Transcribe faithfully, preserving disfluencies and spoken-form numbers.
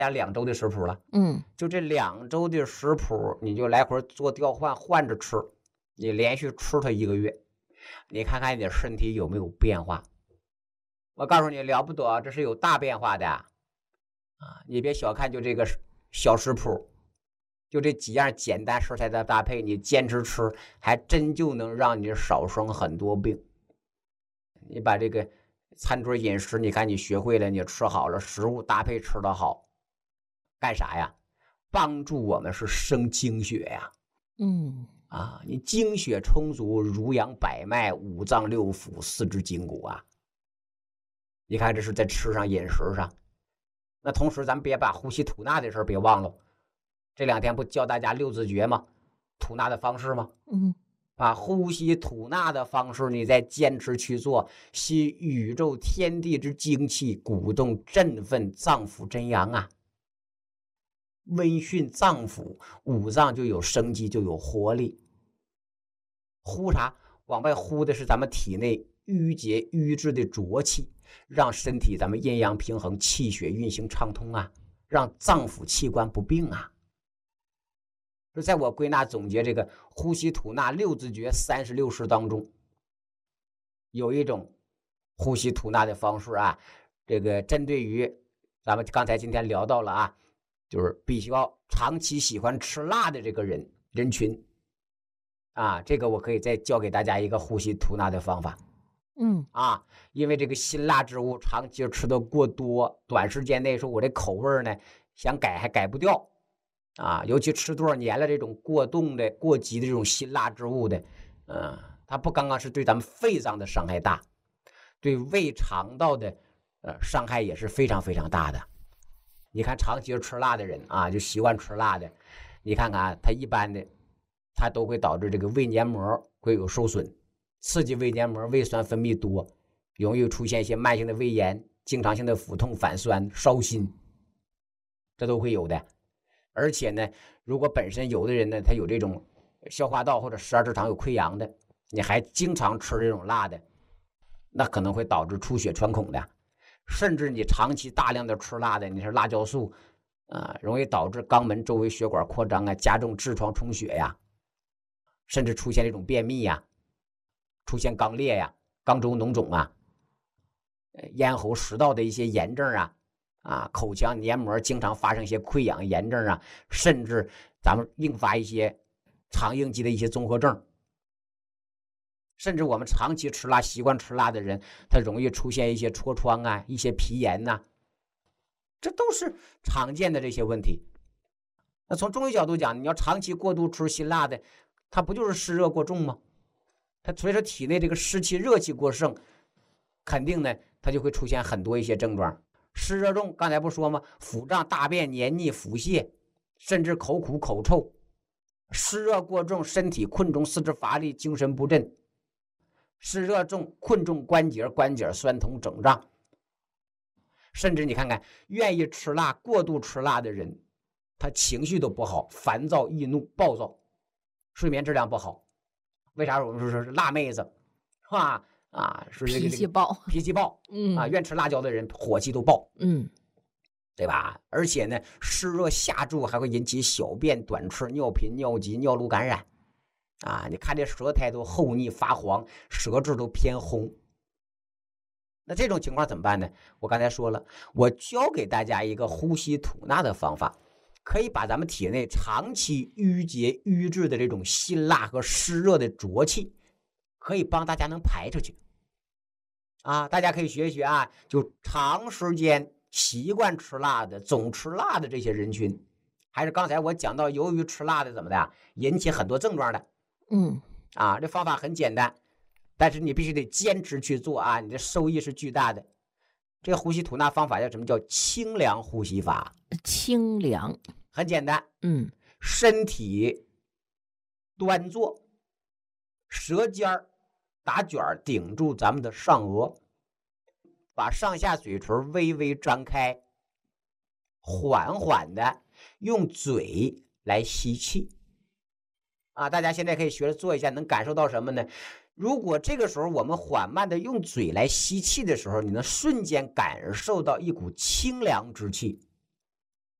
家两周的食谱了。 嗯， 就这两周的食谱，你就来回做调换，换着吃，你连续吃它一个月，你看看你的身体有没有变化。我告诉你，了不得，这是有大变化的啊！你别小看就这个小食谱，就这几样简单食材的搭配，你坚持吃，还真就能让你少生很多病。你把这个餐桌饮食，你看你学会了，你吃好了，食物搭配吃得好，干啥呀？帮助我们是生精血呀。 嗯啊，你精血充足，濡养百脉、五脏六腑、四肢筋骨啊。你看这是在吃上饮食上。那同时咱别把呼吸吐纳的事儿别忘了。这两天不教大家六字诀吗？吐纳的方式吗？ 嗯， 把呼吸吐纳的方式你再坚持去做，吸宇宙天地之精气，鼓动振奋脏腑真阳啊。温煦脏腑，五脏就有生机，就有活力。呼啥？往外呼的是咱们体内淤结瘀滞的浊气，让身体咱们阴阳平衡，气血运行畅通啊，让脏腑器官不病啊。就在我归纳总结这个呼吸吐纳六字诀三十六式当中，有一种呼吸吐纳的方式啊，这个针对于咱们刚才今天聊到了啊，就是必须要长期喜欢吃辣的这个人人群啊，这个我可以再教给大家一个呼吸吐纳的方法。 嗯啊，因为这个辛辣之物长期吃的过多，短时间内说我这口味呢想改还改不掉啊，尤其吃多少年了，这种过冻的、过急的这种辛辣之物的，嗯、呃，它不刚刚是对咱们肺脏的伤害大，对胃肠道的呃伤害也是非常非常大的。你看长期吃辣的人啊，就习惯吃辣的，你看看啊，他一般的，它都会导致这个胃黏膜会有受损。刺激胃黏膜，胃酸分泌多，容易出现一些慢性的胃炎、经常性的腹痛、反酸、烧心，这都会有的。而且呢，如果本身有的人呢，他有这种消化道或者十二指肠有溃疡的，你还经常吃这种辣的，那可能会导致出血穿孔的。甚至你长期大量的吃辣的，你是辣椒素啊、呃，容易导致肛门周围血管扩张啊，加重痔疮充血呀，甚至出现这种便秘呀。出现肛裂呀、肛周脓肿啊、咽喉食道的一些炎症啊、啊口腔黏膜经常发生一些溃疡炎症啊，甚至咱们并发一些肠应激的一些综合症。甚至我们长期吃辣、习惯吃辣的人，他容易出现一些痤疮啊、一些皮炎呐、啊，这都是常见的这些问题。那从中医角度讲，你要长期过度吃辛辣的，它不就是湿热过重吗？它所以说体内这个湿气热气过盛，肯定呢它就会出现很多一些症状。湿热重，刚才不说吗？腹胀、大便黏腻、腹泻，甚至口苦口臭。湿热过重，身体困重，四肢乏力，精神不振。湿热重，困重关节，关节酸痛肿胀。甚至你看看，愿意吃辣、过度吃辣的人，他情绪都不好，烦躁、易怒、暴躁，睡眠质量不好。为啥我们说是辣妹子，是吧？啊，是这个脾气暴， 脾气暴， 嗯啊，愿吃辣椒的人火气都爆， 嗯， 对吧？而且呢，湿热下注还会引起小便短赤、尿频、尿急、尿路感染，啊，你看这舌苔都厚腻发黄，舌质都偏红。那这种情况怎么办呢？我刚才说了，我教给大家一个呼吸吐纳的方法。可以把咱们体内长期淤结瘀滞的这种辛辣和湿热的浊气，可以帮大家能排出去啊！大家可以学一学啊，就长时间习惯吃辣的、总吃辣的这些人群，还是刚才我讲到，由于吃辣的怎么的，引起很多症状的， 嗯啊，这方法很简单，但是你必须得坚持去做啊，你的收益是巨大的。这个呼吸吐纳方法叫什么？叫清凉呼吸法。 清凉， 很简单， 嗯， 身体端坐，舌尖打卷顶住咱们的上颚，把上下嘴唇微微张开，缓缓的用嘴来吸气。啊，大家现在可以学着做一下，能感受到什么呢？如果这个时候我们缓慢的用嘴来吸气的时候，你能瞬间感受到一股清凉之气。